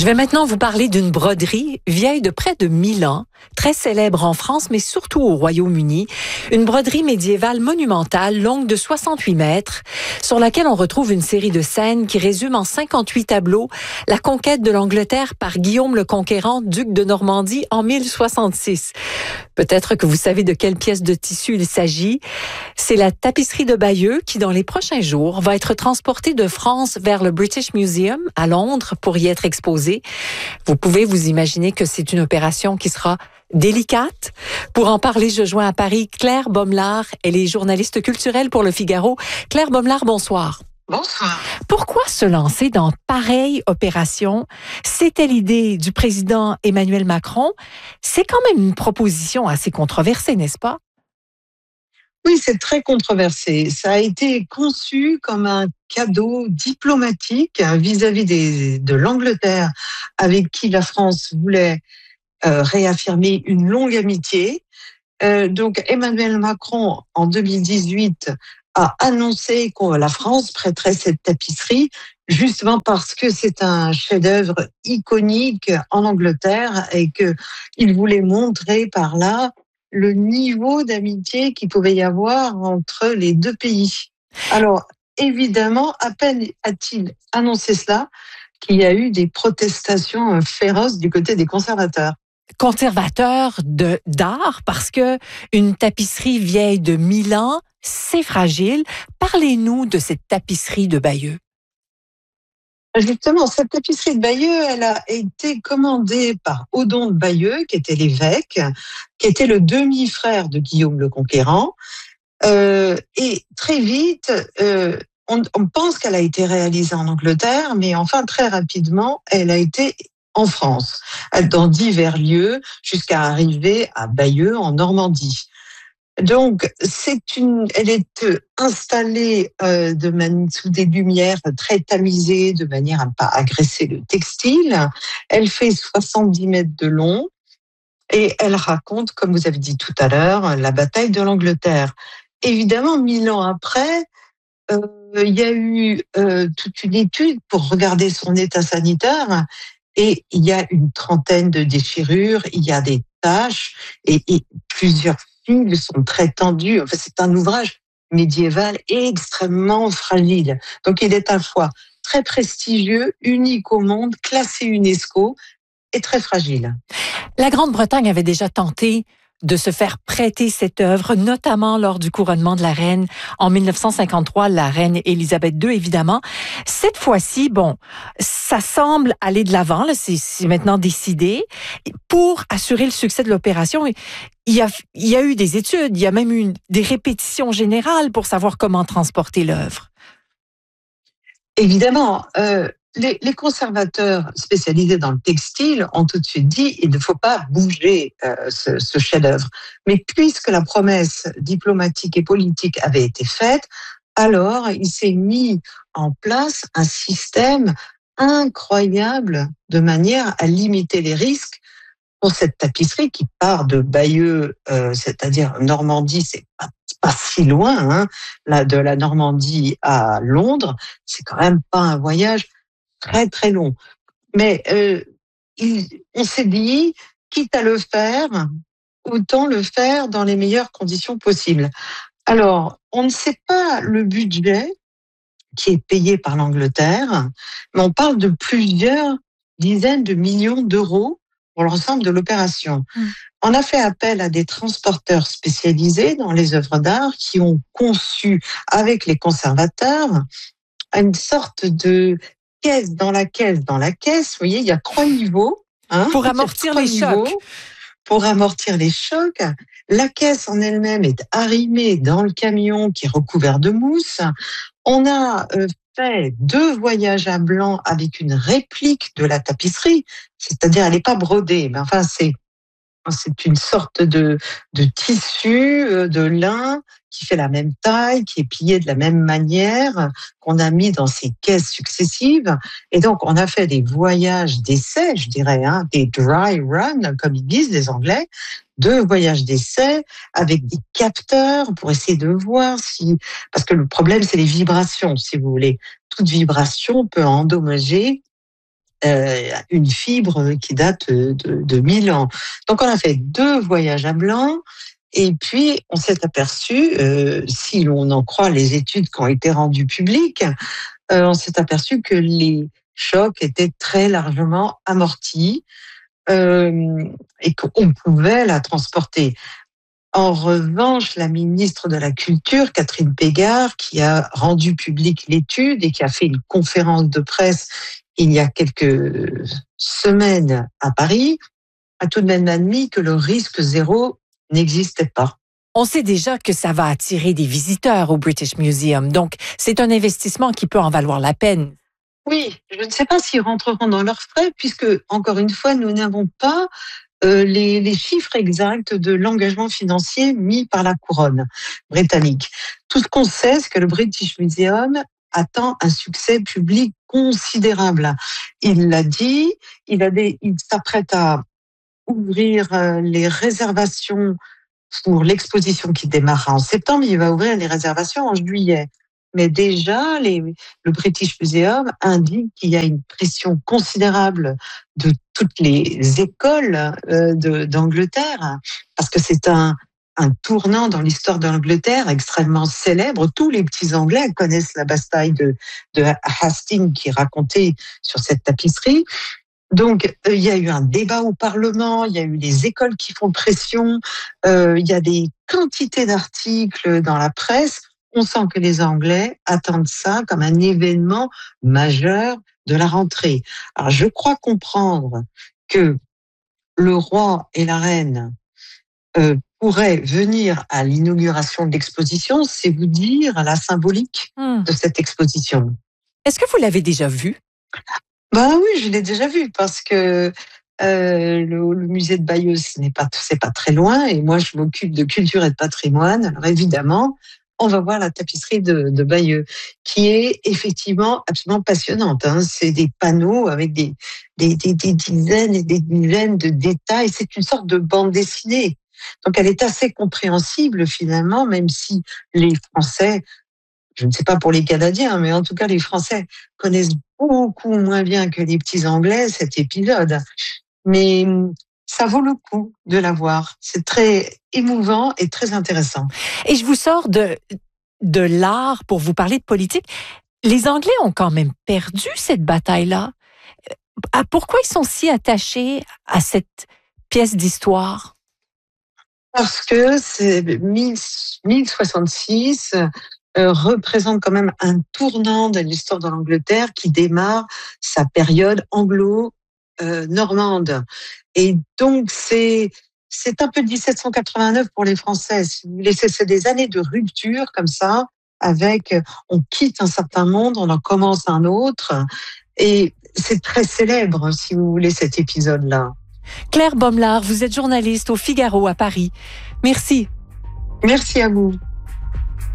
Je vais maintenant vous parler d'une broderie vieille de près de 1000 ans, très célèbre en France, mais surtout au Royaume-Uni. Une broderie médiévale monumentale, longue de 68 mètres, sur laquelle on retrouve une série de scènes qui résument en 58 tableaux la conquête de l'Angleterre par Guillaume le Conquérant, duc de Normandie, en 1066. Peut-être que vous savez de quelle pièce de tissu il s'agit. C'est la tapisserie de Bayeux qui, dans les prochains jours, va être transportée de France vers le British Museum à Londres pour y être exposée. Vous pouvez vous imaginer que c'est une opération qui sera délicate. Pour en parler, je joins à Paris Claire Bommelard. Elle est journaliste culturelle pour Le Figaro. Claire Bommelard, bonsoir. Bonsoir. Pourquoi se lancer dans pareille opération? C'était l'idée du président Emmanuel Macron. C'est quand même une proposition assez controversée, n'est-ce pas? Oui, c'est très controversé. Ça a été conçu comme un cadeau diplomatique vis-à-vis de l'Angleterre, avec qui la France voulait réaffirmer une longue amitié. Donc Emmanuel Macron, en 2018, a annoncé que la France prêterait cette tapisserie, justement parce que c'est un chef-d'œuvre iconique en Angleterre et qu'il voulait montrer par là le niveau d'amitié qu'il pouvait y avoir entre les deux pays. Alors, évidemment, à peine a-t-il annoncé cela qu'il y a eu des protestations féroces du côté des conservateurs. Conservateur d'art, parce que une tapisserie vieille de 1000 ans, c'est fragile. Parlez-nous de cette tapisserie de Bayeux. Justement, cette tapisserie de Bayeux, elle a été commandée par Odon de Bayeux, qui était l'évêque, qui était le demi-frère de Guillaume le Conquérant. Et très vite, on pense qu'elle a été réalisée en Angleterre, mais enfin, très rapidement, elle a été en France, dans divers lieux, jusqu'à arriver à Bayeux, en Normandie. Donc, elle est installée sous des lumières très tamisées, de manière à ne pas agresser le textile. Elle fait 70 mètres de long et elle raconte, comme vous avez dit tout à l'heure, la bataille de l'Angleterre. Évidemment, 1000 ans après, il y a eu toute une étude pour regarder son état sanitaire et il y a une trentaine de déchirures, il y a des taches et plusieurs fils sont très tendus. Enfin, c'est un ouvrage médiéval extrêmement fragile. Donc, il est à la fois très prestigieux, unique au monde, classé UNESCO et très fragile. La Grande-Bretagne avait déjà tenté de se faire prêter cette œuvre, notamment lors du couronnement de la reine en 1953, la reine Élisabeth II, évidemment. Cette fois-ci, bon, ça semble aller de l'avant, là, c'est maintenant décidé. Pour assurer le succès de l'opération, il y a eu des études, il y a même eu des répétitions générales pour savoir comment transporter l'œuvre. Évidemment, les conservateurs spécialisés dans le textile ont tout de suite dit il ne faut pas bouger ce chef-d'œuvre. Mais puisque la promesse diplomatique et politique avait été faite, alors il s'est mis en place un système incroyable de manière à limiter les risques pour cette tapisserie qui part de Bayeux, c'est-à-dire Normandie, c'est pas si loin, hein, là, de la Normandie à Londres, c'est quand même pas un voyage très très long. Mais on s'est dit, quitte à le faire, autant le faire dans les meilleures conditions possibles. Alors, on ne sait pas le budget qui est payé par l'Angleterre, mais on parle de plusieurs dizaines de millions d'euros pour l'ensemble de l'opération. On a fait appel à des transporteurs spécialisés dans les œuvres d'art qui ont conçu avec les conservateurs une sorte de caisse dans la caisse dans la caisse. Vous voyez, il y a 3 niveaux. Pour amortir les chocs. Pour amortir les chocs. La caisse en elle-même est arrimée dans le camion qui est recouvert de mousse. On a fait 2 voyages à blanc avec une réplique de la tapisserie, c'est-à-dire elle n'est pas brodée, mais enfin c'est une sorte de tissu, de lin qui fait la même taille, qui est plié de la même manière, qu'on a mis dans ces caisses successives. Et donc, on a fait des voyages d'essai, je dirais, des dry runs, comme ils disent les Anglais, 2 voyages d'essai avec des capteurs pour essayer de voir si... Parce que le problème, c'est les vibrations, si vous voulez. Toute vibration peut endommager une fibre qui date de 1000 ans. Donc on a fait 2 voyages à Blanc. Et puis, on s'est aperçu, si l'on en croit les études qui ont été rendues publiques, on s'est aperçu que les chocs étaient très largement amortis et qu'on pouvait la transporter. En revanche, la ministre de la Culture, Catherine Pégard, qui a rendu publique l'étude et qui a fait une conférence de presse il y a quelques semaines à Paris, a tout de même admis que le risque zéro n'existait pas. On sait déjà que ça va attirer des visiteurs au British Museum, donc c'est un investissement qui peut en valoir la peine. Oui, je ne sais pas s'ils rentreront dans leurs frais, puisque, encore une fois, nous n'avons pas les chiffres exacts de l'engagement financier mis par la couronne britannique. Tout ce qu'on sait, c'est que le British Museum attend un succès public considérable. Il l'a dit, il s'apprête à ouvrir les réservations pour l'exposition qui démarrera en septembre. Il va ouvrir les réservations en juillet. Mais déjà, le British Museum indique qu'il y a une pression considérable de toutes les écoles d'Angleterre, parce que c'est un tournant dans l'histoire d'Angleterre extrêmement célèbre. Tous les petits Anglais connaissent la bataille de Hastings qui est racontée sur cette tapisserie. Donc, il y a eu un débat au Parlement, il y a eu les écoles qui font pression, il y a des quantités d'articles dans la presse. On sent que les Anglais attendent ça comme un événement majeur de la rentrée. Alors, je crois comprendre que le roi et la reine pourraient venir à l'inauguration de l'exposition. C'est vous dire la symbolique de cette exposition. Est-ce que vous l'avez déjà vu? Ben oui, je l'ai déjà vu parce que le musée de Bayeux, c'est pas très loin, et moi je m'occupe de culture et de patrimoine. Alors évidemment, on va voir la tapisserie de Bayeux, qui est effectivement absolument passionnante. Hein. C'est des panneaux avec des dizaines et des dizaines de détails. C'est une sorte de bande dessinée. Donc elle est assez compréhensible finalement, même si les Français, je ne sais pas pour les Canadiens, mais en tout cas les Français connaissent beaucoup moins bien que les petits Anglais cet épisode. Mais ça vaut le coup de la voir. C'est très émouvant et très intéressant. Et je vous sors de l'art pour vous parler de politique. Les Anglais ont quand même perdu cette bataille-là. Pourquoi ils sont si attachés à cette pièce d'histoire? Parce que c'est 1066 représente quand même un tournant de l'histoire de l'Angleterre qui démarre sa période anglo-normande. Et donc, c'est un peu 1789 pour les Français. Si vous voulez, c'est des années de rupture comme ça, avec on quitte un certain monde, on en commence un autre. Et c'est très célèbre, si vous voulez, cet épisode-là. Claire Bommelard, vous êtes journaliste au Figaro à Paris. Merci. Merci à vous.